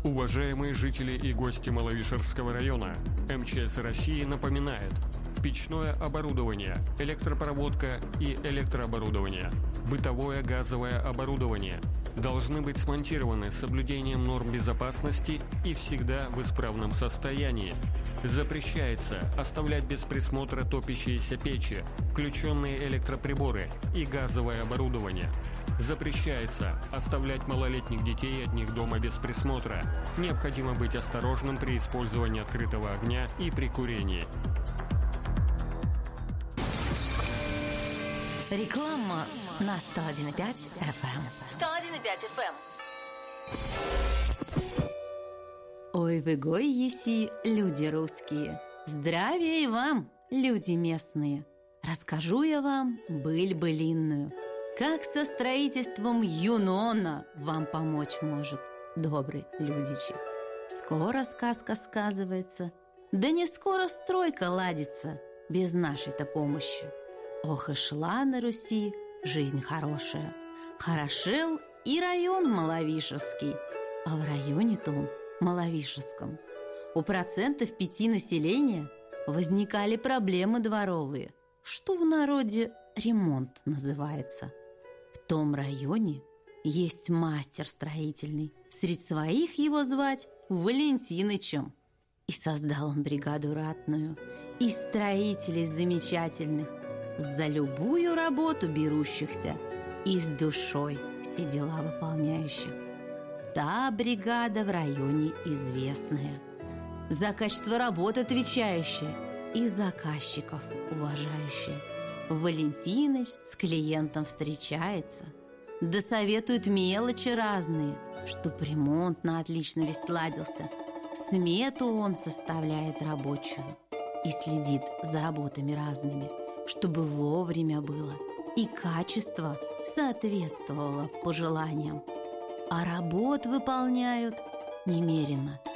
Уважаемые жители и гости Маловишерского района, МЧС России напоминает: печное оборудование, электропроводка и электрооборудование, бытовое газовое оборудование должны быть смонтированы с соблюдением норм безопасности и всегда в исправном состоянии. Запрещается оставлять без присмотра топящиеся печи, включенные электроприборы и газовое оборудование. Запрещается оставлять малолетних детей одних дома без присмотра. Необходимо быть осторожным при использовании открытого огня и при курении. Реклама на 101.5 FM. 101.5 FM. Ой, вы гой еси, люди русские. Здравия и вам, люди местные. Расскажу я вам быль-былинную, как со строительством Юнона вам помочь может добрый людичи. Скоро сказка сказывается, да не скоро стройка ладится без нашей-то помощи. Ох, и шла на Руси жизнь хорошая. Хорошел и район Маловишерский, а в районе-то он Маловишерском у 5% населения возникали проблемы дворовые, что в народе ремонт называется. В том районе есть мастер строительный, среди своих его звать Валентинычем. И создал он бригаду ратную, и строителей замечательных, за любую работу берущихся и с душой все дела выполняющих. Та бригада в районе известная, за качество работы отвечающая и заказчиков уважающая. Валентиныч с клиентом встречается, да советует мелочи разные, чтоб ремонт на отлично весь сладился. Смету он составляет рабочую и следит за работами разными, чтобы вовремя было и качество соответствовало пожеланиям. А работ выполняют немерено